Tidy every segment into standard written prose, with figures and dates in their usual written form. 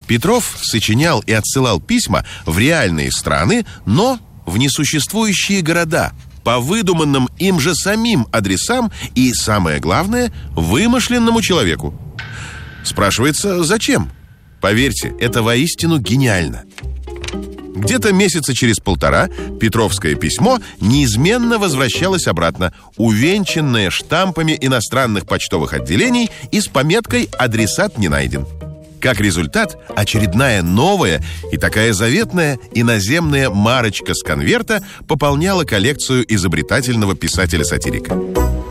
Петров сочинял и отсылал письма в реальные страны, но в несуществующие города, по выдуманным им же самим адресам и, самое главное, вымышленному человеку. Спрашивается, зачем? Поверьте, это воистину гениально. Где-то месяца через полтора петровское письмо неизменно возвращалось обратно, увенчанное штампами иностранных почтовых отделений и с пометкой «Адресат не найден». Как результат, очередная новая и такая заветная иноземная марочка с конверта пополняла коллекцию изобретательного писателя-сатирика.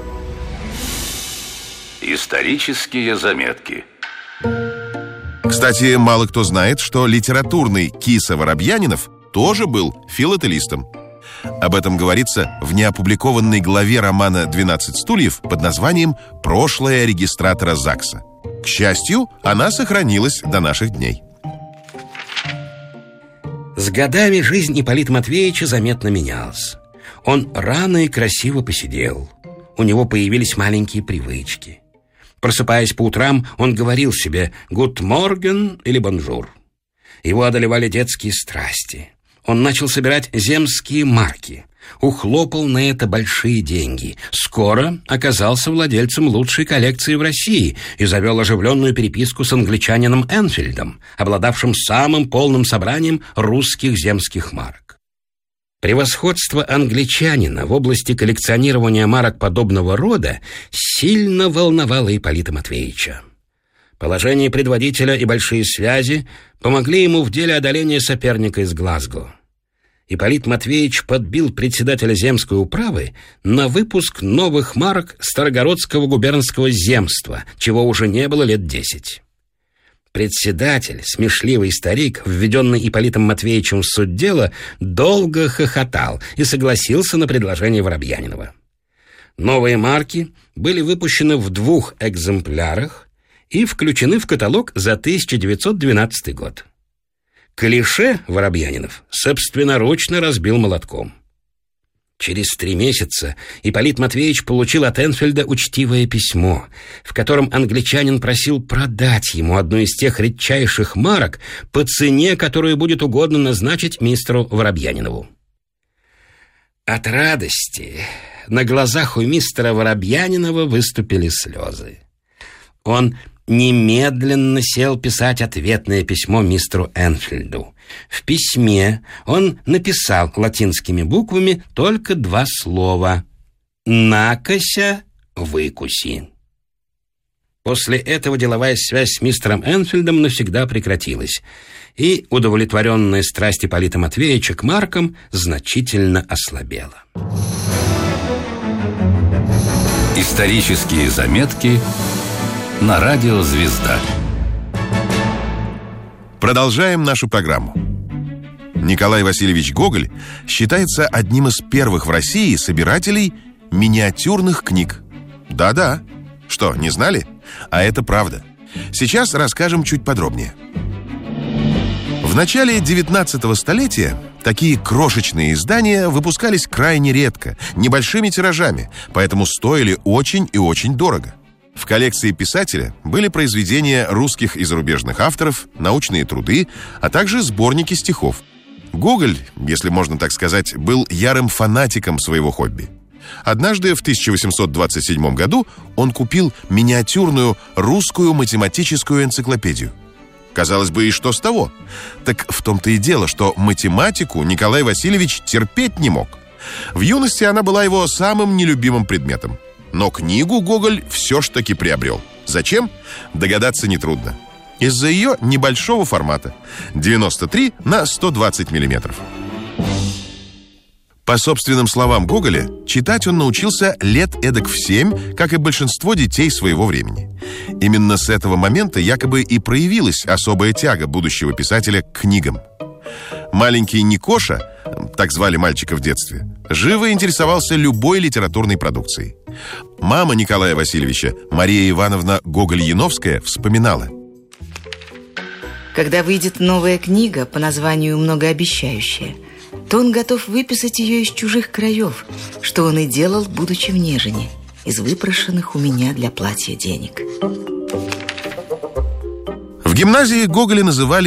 Исторические заметки. Кстати, мало кто знает, что литературный Киса Воробьянинов тоже был филателистом. Об этом говорится в неопубликованной главе романа «12 стульев» под названием «Прошлое регистратора ЗАГСа». К счастью, она сохранилась до наших дней. С годами жизнь Ипполита Матвеевича заметно менялась. Он рано и красиво посидел. У него появились маленькие привычки. Просыпаясь по утрам, он говорил себе «Гут морген» или «Бонжур». Его одолевали детские страсти. Он начал собирать земские марки. Ухлопал на это большие деньги. Скоро оказался владельцем лучшей коллекции в России и завел оживленную переписку с англичанином Энфильдом, обладавшим самым полным собранием русских земских марок. Превосходство англичанина в области коллекционирования марок подобного рода сильно волновало Ипполита Матвеевича. Положение предводителя и большие связи помогли ему в деле одоления соперника из Глазго. Ипполит Матвеевич подбил председателя земской управы на выпуск новых марок Старогородского губернского земства, чего уже не было лет 10. Председатель, смешливый старик, введенный Ипполитом Матвеевичем в суть дела, долго хохотал и согласился на предложение Воробьянинова. Новые марки были выпущены в 2 экземплярах и включены в каталог за 1912 год. Клише Воробьянинов собственноручно разбил молотком. Через 3 месяца Ипполит Матвеевич получил от Энфильда учтивое письмо, в котором англичанин просил продать ему одну из тех редчайших марок по цене, которую будет угодно назначить мистеру Воробьянинову. От радости на глазах у мистера Воробьянинова выступили слезы. Он немедленно сел писать ответное письмо мистеру Энфильду. В письме он написал латинскими буквами только 2 слова «накося выкуси». После этого деловая связь с мистером Энфильдом навсегда прекратилась, и удовлетворенная страсть Ипполита Матвеевича к маркам значительно ослабела. Исторические заметки на радио «Звезда». Продолжаем нашу программу. Николай Васильевич Гоголь считается одним из первых в России собирателей миниатюрных книг. Да-да. Что, не знали? А это правда. Сейчас расскажем чуть подробнее. В начале 19 столетия такие крошечные издания выпускались крайне редко, небольшими тиражами, поэтому стоили очень и очень дорого. В коллекции писателя были произведения русских и зарубежных авторов, научные труды, а также сборники стихов. Гоголь, если можно так сказать, был ярым фанатиком своего хобби. Однажды в 1827 году он купил миниатюрную русскую математическую энциклопедию. Казалось бы, и что с того? Так в том-то и дело, что математику Николай Васильевич терпеть не мог. В юности она была его самым нелюбимым предметом. Но книгу Гоголь все ж таки приобрел. Зачем? Догадаться нетрудно. Из-за ее небольшого формата – 93 на 120 миллиметров. По собственным словам Гоголя, читать он научился лет эдак в 7, как и большинство детей своего времени. Именно с этого момента якобы и проявилась особая тяга будущего писателя к книгам. Маленький Никоша, так звали мальчика в детстве, живо интересовался любой литературной продукцией. Мама Николая Васильевича, Мария Ивановна Гоголь-Яновская, вспоминала: когда выйдет новая книга по названию многообещающая, то он готов выписать ее из чужих краев, что он и делал, будучи в Нежине, из выпрошенных у меня для платья денег. В гимназии Гоголя называли